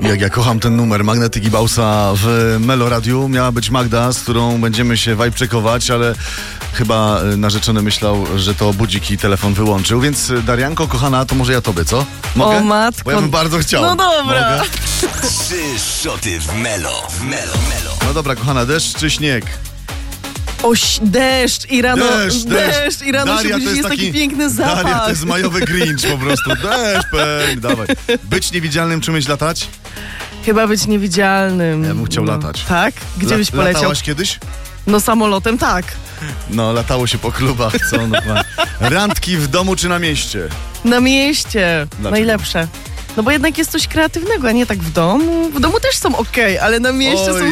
Jak ja kocham ten numer, Magnetyki Bausa w Meloradiu. Miała być Magda, z którą będziemy się wajpczekować, ale chyba narzeczony myślał, że to budzik i telefon wyłączył. Więc Darianko, kochana, to może ja tobie, co? Mogę? O matko. Bo ja bym bardzo chciał. No dobra. Mogę? 3 szoty w Melo. No dobra, kochana, deszcz czy śnieg? Deszcz i rano. Deszcz. I rano Daria, się budzi, jest taki piękny zapach. Daria, to jest majowy Grinch po prostu. Deszcz, pęk, dawaj. Być niewidzialnym czy umieć latać? Chyba być niewidzialnym. Ja bym chciał latać. Tak? Gdzie byś poleciał? Latałaś kiedyś? No samolotem tak. No, latało się po klubach, co? No, randki w domu czy na mieście? Na mieście. Dlaczego? Najlepsze. No bo jednak jest coś kreatywnego, a nie tak w domu. W domu też są okej, ale na mieście są